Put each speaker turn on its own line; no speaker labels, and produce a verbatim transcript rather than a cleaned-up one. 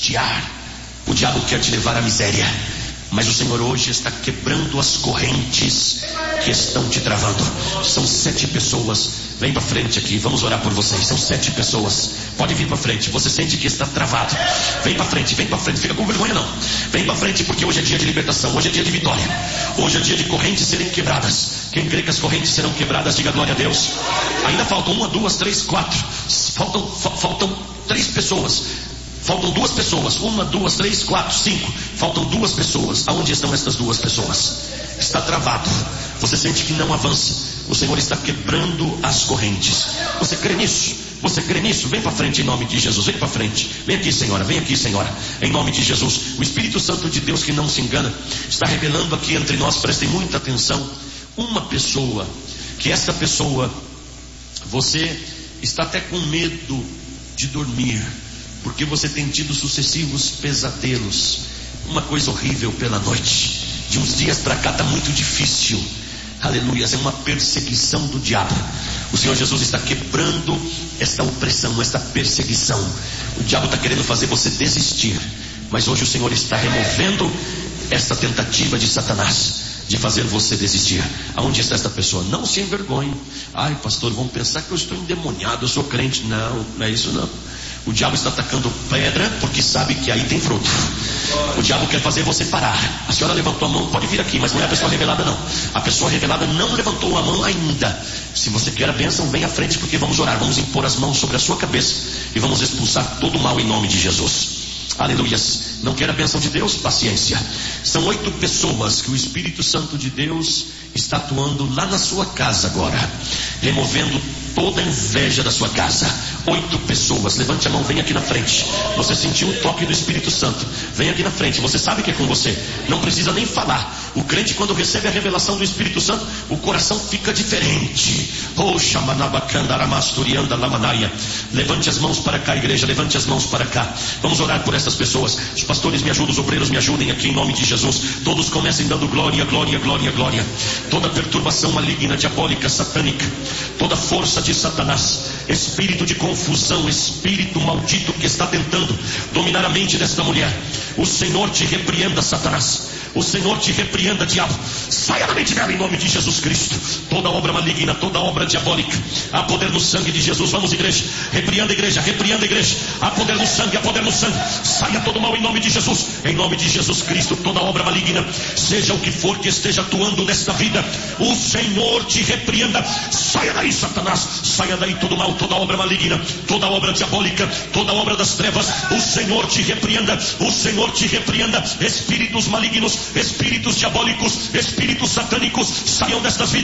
angustiar. O diabo quer te levar à miséria. Mas o Senhor hoje está quebrando as correntes que estão te travando. São sete pessoas. Vem para frente aqui, vamos orar por vocês. São sete pessoas. Pode vir para frente. Você sente que está travado. Vem para frente, vem para frente. Fica com vergonha não. Vem para frente, porque hoje é dia de libertação. Hoje é dia de vitória. Hoje é dia de correntes serem quebradas. Quem crê que as correntes serão quebradas, diga glória a Deus. Ainda faltam uma, duas, três, quatro. Faltam, fa- faltam três pessoas. Faltam duas pessoas. Uma, duas, três, quatro, cinco. Faltam duas pessoas. Aonde estão estas duas pessoas? Está travado. Você sente que não avança. O Senhor está quebrando as correntes. Você crê nisso? Você crê nisso? Vem para frente em nome de Jesus. Vem para frente. Vem aqui, Senhora. Vem aqui, Senhora. Em nome de Jesus. O Espírito Santo de Deus, que não se engana, está revelando aqui entre nós. Prestem muita atenção. Uma pessoa. Que esta pessoa, você está até com medo de dormir, porque você tem tido sucessivos pesadelos. Uma coisa horrível pela noite. De uns dias para cá está muito difícil. Aleluia, é uma perseguição do diabo. O Senhor Jesus está quebrando esta opressão, esta perseguição. O diabo está querendo fazer você desistir, mas hoje o Senhor está removendo esta tentativa de Satanás de fazer você desistir. Aonde está esta pessoa? Não se envergonhe. Ai, pastor, vão pensar que eu estou endemoniado, eu sou crente. Não, não é isso não. O diabo está atacando pedra porque sabe que aí tem fruto. O diabo quer fazer você parar. A senhora levantou a mão, pode vir aqui, mas não é a pessoa revelada não. A pessoa revelada não levantou a mão ainda. Se você quer a bênção, vem à frente, porque vamos orar. Vamos impor as mãos sobre a sua cabeça e vamos expulsar todo o mal em nome de Jesus. Aleluias. Não quer a bênção de Deus? Paciência. São oito pessoas que o Espírito Santo de Deus está atuando lá na sua casa agora, removendo toda a inveja da sua casa. Oito pessoas. Levante a mão, vem aqui na frente. Você sentiu o toque do Espírito Santo? Vem aqui na frente. Você sabe que é com você. Não precisa nem falar. O crente, quando recebe a revelação do Espírito Santo, o coração fica diferente. Oh, Shamanabakandaramastorianda Lamanaia. Levante as mãos para cá, igreja. Levante as mãos para cá. Vamos orar por essas pessoas. Os pastores me ajudam, os obreiros me ajudem aqui em nome de Jesus. Todos comecem dando glória, glória, glória, glória. Toda perturbação maligna, diabólica, satânica, toda força de Satanás, espírito de confusão, espírito maldito que está tentando dominar a mente desta mulher, o Senhor te repreenda, Satanás. O Senhor te repreenda, diabo. Saia da mente dela em nome de Jesus Cristo. Toda obra maligna, toda obra diabólica, há poder no sangue de Jesus. Vamos, igreja. Repreenda, igreja. Repreenda, igreja. Há poder no sangue, há poder no sangue. Saia todo mal em nome de Jesus. Em nome de Jesus Cristo, toda obra maligna, seja o que for que esteja atuando nesta vida, o Senhor te repreenda. Saia daí, Satanás. Saia daí todo mal, toda obra maligna, toda obra diabólica, toda obra das trevas. O Senhor te repreenda. O Senhor te repreenda. Espíritos malignos, espíritos diabólicos, espíritos satânicos, saiam destas vidas.